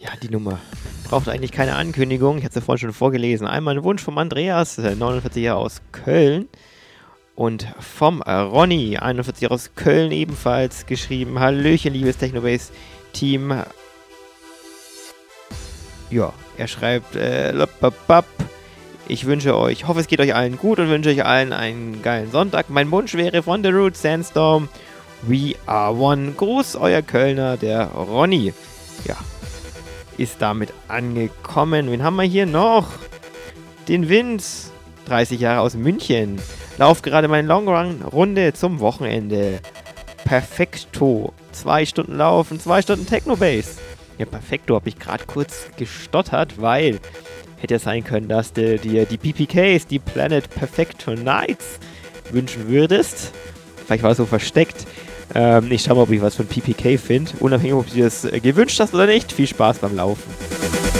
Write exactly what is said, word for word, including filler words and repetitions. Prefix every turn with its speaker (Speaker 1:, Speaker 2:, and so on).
Speaker 1: Ja, die Nummer braucht eigentlich keine Ankündigung. Ich hatte es ja vorhin schon vorgelesen. Einmal ein Wunsch vom Andreas, äh, neunundvierzig Jahre aus Köln. Und vom äh, Ronny, einundvierzig Jahre aus Köln, ebenfalls geschrieben. Hallöchen, liebes Technobase-Team. Ja, er schreibt, äh, lapapap. Ich wünsche euch, hoffe es geht euch allen gut und wünsche euch allen einen geilen Sonntag. Mein Wunsch wäre von The Root Sandstorm, We Are One. Gruß, euer Kölner, der Ronny. Ja, ist damit angekommen. Wen haben wir hier noch? Den Vince, dreißig Jahre aus München. Lauf gerade meine Longrun-Runde zum Wochenende. Perfekto. Zwei Stunden Laufen, zwei Stunden Technobase. Ja, perfekto, habe ich gerade kurz gestottert, weil hätte es sein können, dass du dir die P P Ks, die Planet Perfecto Nights, wünschen würdest. Vielleicht war es so versteckt. Ähm, ich schau mal, ob ich was von P P K finde. Unabhängig, ob du das äh, gewünscht hast oder nicht. Viel Spaß beim Laufen.